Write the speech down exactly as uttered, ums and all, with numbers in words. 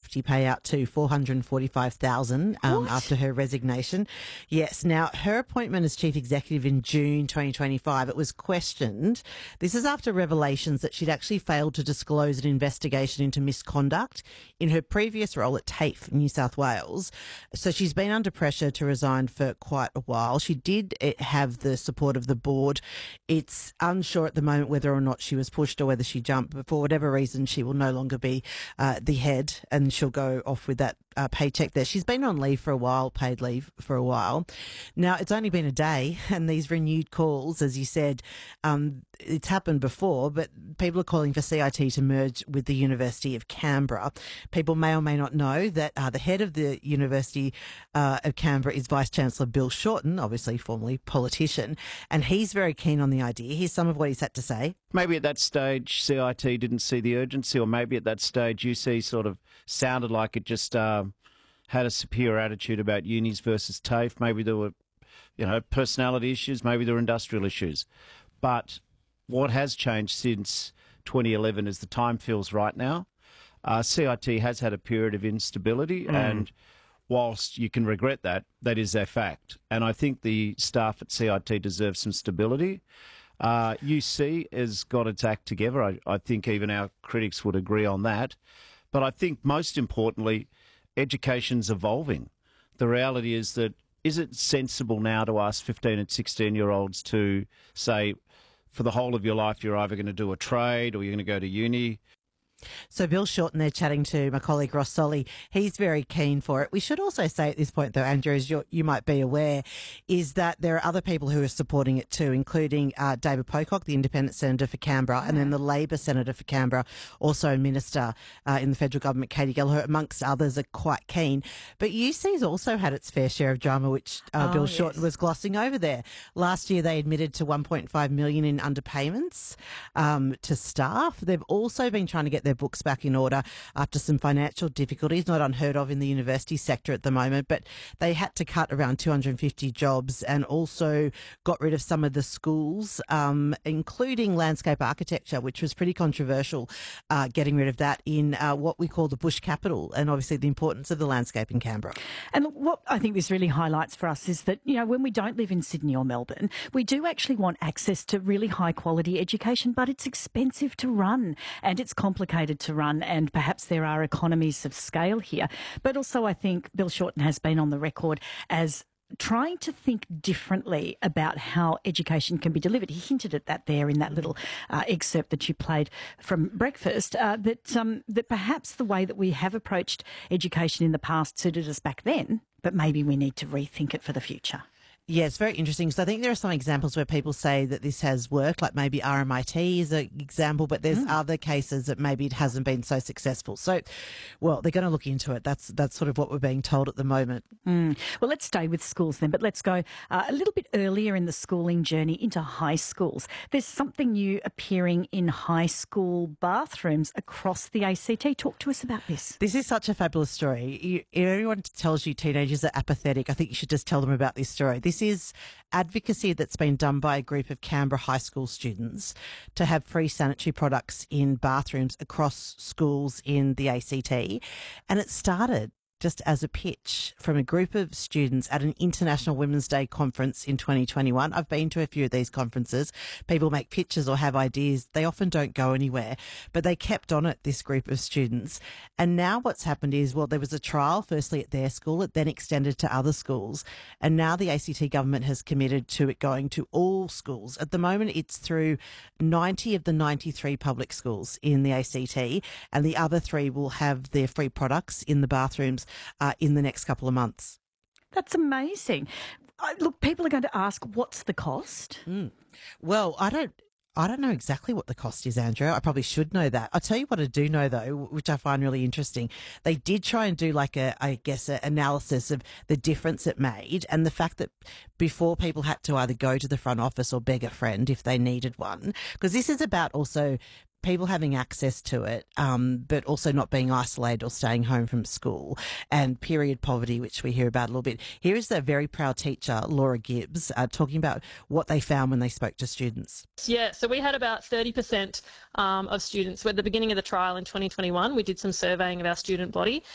hefty payout to four hundred forty-five thousand dollars um, after her resignation. Yes. Now, her appointment as chief executive in June twenty twenty-five, it was questioned. This is after revelations that she'd actually failed to disclose an investigation into misconduct in her previous role at TAFE in New South Wales. So she's been under pressure to resign for quite a while. She did have the support of the board. It's unsure at the moment whether or not she was pushed or whether she jumped, but for whatever reason, she will no longer be uh, the head and she'll go off with that uh, paycheck there. She's been on leave for a while, paid leave for a while. Now, it's only been a day and these renewed calls, as you said, um, it's happened before, but people are calling for C I T to merge with the University of Canberra. People may or may not know that uh, the head of the University uh, of Canberra is Vice-Chancellor Bill Shorten, obviously formerly politician, and he's very keen on the idea. Here's some of what he's had to say. Maybe at that stage C I T didn't see the urgency, or maybe at that stage U C sort of sounded like it just um, had a superior attitude about unis versus TAFE. Maybe there were, you know, personality issues, maybe there were industrial issues. But what has changed since twenty eleven is the time feels right now. Uh, C I T has had a period of instability, mm. and whilst you can regret that, that is a fact. And I think the staff at C I T deserve some stability. Uh, U C has got its act together. I, I think even our critics would agree on that. But I think most importantly, education's evolving. The reality is that, is it sensible now to ask fifteen and sixteen-year-olds to say, for the whole of your life, you're either going to do a trade or you're going to go to uni? So Bill Shorten there chatting to my colleague Ross Solly. He's very keen for it. We should also say at this point, though, Andrew, as you you might be aware, is that there are other people who are supporting it too, including uh, David Pocock, the Independent Senator for Canberra, and then the Labor Senator for Canberra, also Minister uh, in the federal government, Katie Gallagher, amongst others, are quite keen. But U C's also had its fair share of drama, which uh, oh, Bill yes. Shorten was glossing over there. Last year, they admitted to one point five million dollars in underpayments um, to staff. They've also been trying to get their books back in order after some financial difficulties, not unheard of in the university sector at the moment, but they had to cut around two hundred fifty jobs and also got rid of some of the schools, um, including landscape architecture, which was pretty controversial, uh, getting rid of that in uh, what we call the bush capital, and obviously the importance of the landscape in Canberra. And what I think this really highlights for us is that, you know, when we don't live in Sydney or Melbourne, we do actually want access to really high quality education, but it's expensive to run and it's complicated to run, and perhaps there are economies of scale here. But also I think Bill Shorten has been on the record as trying to think differently about how education can be delivered. He hinted at that there in that little uh, excerpt that you played from Breakfast, uh, that, um, that perhaps the way that we have approached education in the past suited us back then, but maybe we need to rethink it for the future. Yeah, it's very interesting. So I think there are some examples where people say that this has worked, like maybe R M I T is an example, but there's mm. other cases that maybe it hasn't been so successful. So, well, they're going to look into it. That's that's sort of what we're being told at the moment. Mm. Well, let's stay with schools then, but let's go uh, a little bit earlier in the schooling journey into high schools. There's something new appearing in high school bathrooms across the A C T. Talk to us about this. This is such a fabulous story. You, if anyone tells you teenagers are apathetic, I think you should just tell them about this story. This is advocacy that's been done by a group of Canberra high school students to have free sanitary products in bathrooms across schools in the A C T. And it started just as a pitch from a group of students at an International Women's Day conference in twenty twenty-one. I've been to a few of these conferences. People make pitches or have ideas. They often don't go anywhere, but they kept on it, this group of students. And now what's happened is, well, there was a trial firstly at their school. It then extended to other schools. And now the A C T government has committed to it going to all schools. At the moment, it's through ninety of the ninety-three public schools in the A C T, and the other three will have their free products in the bathrooms Uh, in the next couple of months. That's amazing. Uh, look, people are going to ask, what's the cost? Mm. Well, I don't I don't know exactly what the cost is, Andrew. I probably should know that. I'll tell you what I do know, though, which I find really interesting. They did try and do like a, I guess, an analysis of the difference it made, and the fact that before people had to either go to the front office or beg a friend if they needed one, because this is about also people having access to it, um, but also not being isolated or staying home from school, and period poverty, which we hear about a little bit. Here is the very proud teacher, Laura Gibbs, uh, talking about what they found when they spoke to students. Yeah, so we had about thirty percent um, of students. At the beginning of the trial in twenty twenty-one, we did some surveying of our student body,